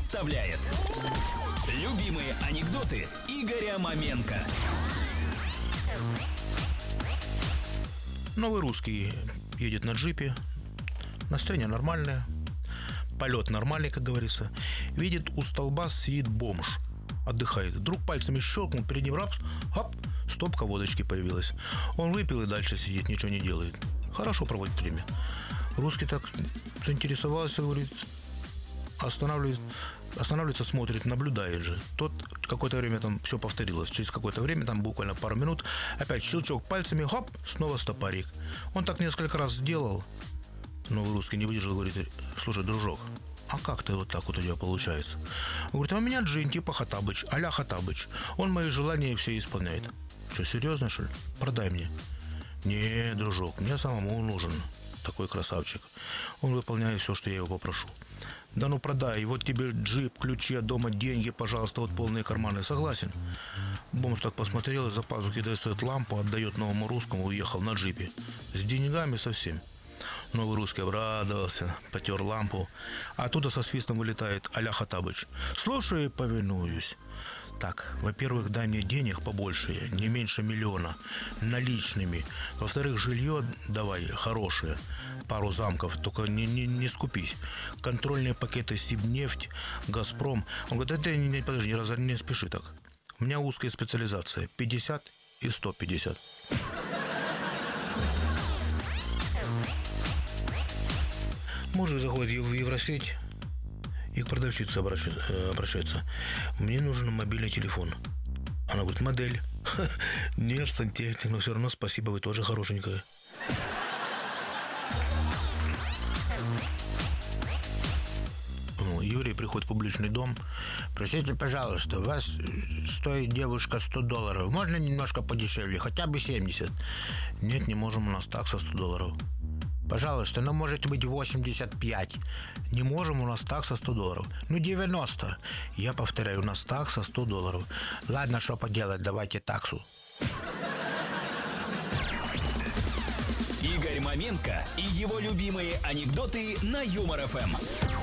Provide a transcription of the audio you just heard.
представляет любимые анекдоты Игоря Маменко. Новый русский едет на джипе. Настроение нормальное. Полет нормальный, как говорится. Видит, у столба сидит бомж. Отдыхает. Вдруг пальцами щелкнул, перед ним рапс. Хоп, стопка водочки появилась. Он выпил и дальше сидит, ничего не делает. Хорошо проводит время. Русский так заинтересовался, говорит, останавливается, смотрит, наблюдает же. Тот какое-то время там все повторилось. Через какое-то время, там буквально пару минут, опять щелчок пальцами, хоп, снова стопарик. Он так несколько раз сделал. Новый русский не выдержал, говорит, слушай, дружок, а как ты вот так вот у тебя получается? Он говорит, а у меня джин типа Хаттабыч, а-ля Хаттабыч. Он мои желания все исполняет. Что, серьезно, что ли? Продай мне. Не, дружок, мне самому нужен такой красавчик. Он выполняет все, что я его попрошу. Да ну продай, вот тебе джип, ключи от дома, деньги, пожалуйста, вот полные карманы. Согласен? Бомж так посмотрел, из-за пазухи достает лампу, отдает новому русскому, уехал на джипе. С деньгами совсем. Новый русский обрадовался, потер лампу. А оттуда со свистом вылетает а-ля Хаттабыч. Слушаю и повинуюсь. Так, во-первых, дай мне денег побольше, не меньше 1 миллиона, наличными. Во-вторых, жилье давай хорошее, пару замков, только не скупись. Контрольные пакеты Сибнефть, Газпром. Он говорит, да подожди, не спеши так. У меня узкая специализация, 50 и 150. Мужик заходит в Евросеть и к продавщице обращается. Мне нужен мобильный телефон. Она говорит, модель. Нет, сантехник, но все равно спасибо, вы тоже хорошенькая. Еврей приходит в публичный дом. Простите, пожалуйста, у вас стоит девушка $100. Можно немножко подешевле, хотя бы 70? Нет, не можем, у нас такса $100. Пожалуйста, ну может быть 85. Не можем, у нас такса $100. Ну 90. Я повторяю, у нас такса $100. Ладно, что поделать, давайте таксу. Игорь Маменко и его любимые анекдоты на Юмор ФМ.